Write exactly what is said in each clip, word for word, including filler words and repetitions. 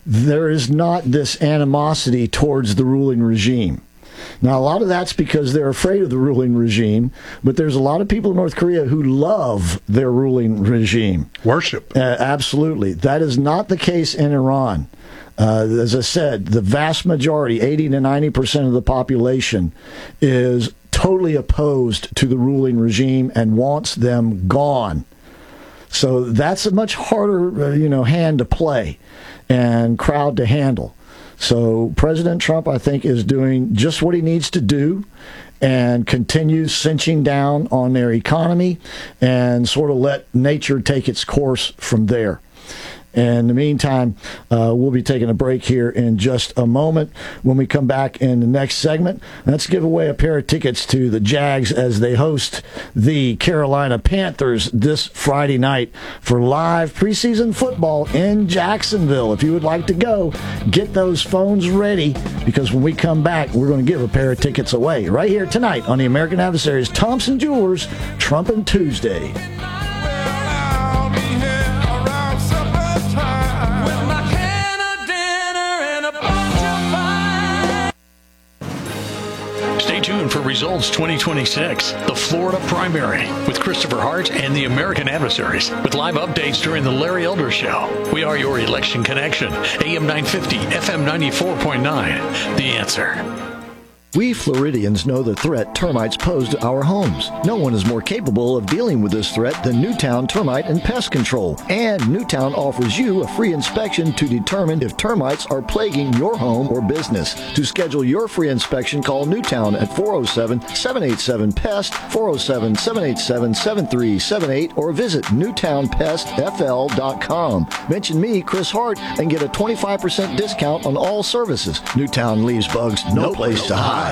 there is not this animosity towards the ruling regime. Now, a lot of that's because they're afraid of the ruling regime, but there's a lot of people in North Korea who love their ruling regime. Worship. Uh, absolutely. That is not the case in Iran. Uh, as I said, the vast majority, eighty to ninety percent of the population, is totally opposed to the ruling regime and wants them gone. So that's a much harder, uh, you know, hand to play and crowd to handle. So President Trump, I think, is doing just what he needs to do and continue cinching down on their economy and sort of let nature take its course from there. And in the meantime, uh, we'll be taking a break here in just a moment. When we come back in the next segment, let's give away a pair of tickets to the Jags as they host the Carolina Panthers this Friday night for live preseason football in Jacksonville. If you would like to go, get those phones ready, because when we come back, we're going to give a pair of tickets away right here tonight on the American Adversaries Thompson Jewelers Trumpin' Tuesday. Stay tuned for Results twenty twenty-six, the Florida primary, with Christopher Hart and the American Adversaries, with live updates during the Larry Elder Show. We are your election connection. A M nine fifty, F M ninety-four point nine. The Answer. We Floridians know the threat termites pose to our homes. No one is more capable of dealing with this threat than Newtown Termite and Pest Control. And Newtown offers you a free inspection to determine if termites are plaguing your home or business. To schedule your free inspection, call Newtown at four oh seven, seven eight seven, P E S T, four oh seven, seven eight seven, seven three seven eight, or visit newtown pest f l dot com. Mention me, Chris Hart, and get a twenty-five percent discount on all services. Newtown leaves bugs no, no place to hide.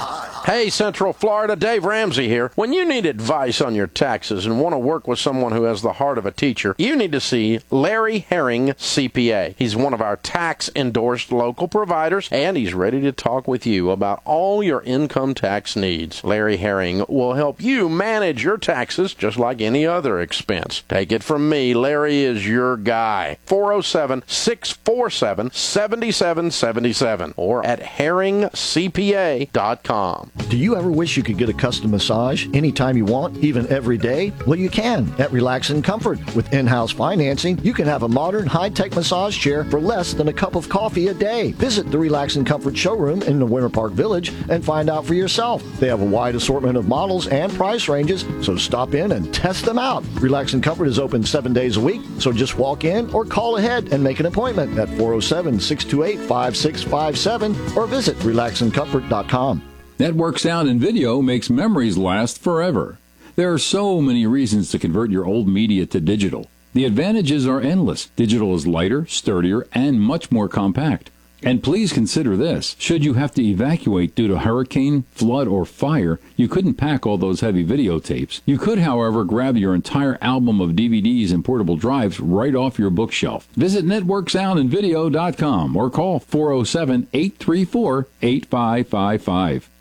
Hey, Central Florida, Dave Ramsey here. When you need advice on your taxes and want to work with someone who has the heart of a teacher, you need to see Larry Herring, C P A. He's one of our tax-endorsed local providers, and he's ready to talk with you about all your income tax needs. Larry Herring will help you manage your taxes just like any other expense. Take it from me, Larry is your guy. four oh seven, six four seven, seven seven seven seven or at herring c p a dot com. Do you ever wish you could get a custom massage anytime you want, even every day? Well, you can at Relax and Comfort. With in-house financing, you can have a modern, high-tech massage chair for less than a cup of coffee a day. Visit the Relax and Comfort showroom in the Winter Park Village and find out for yourself. They have a wide assortment of models and price ranges, so stop in and test them out. Relax and Comfort is open seven days a week, so just walk in or call ahead and make an appointment at four oh seven, six two eight, five six five seven or visit relax and comfort dot com. Network Sound and Video makes memories last forever. There are so many reasons to convert your old media to digital. The advantages are endless. Digital is lighter, sturdier, and much more compact. And please consider this. Should you have to evacuate due to hurricane, flood, or fire, you couldn't pack all those heavy videotapes. You could, however, grab your entire album of D V Ds and portable drives right off your bookshelf. Visit network sound and video dot com or call four oh seven, eight three four, eight five five five.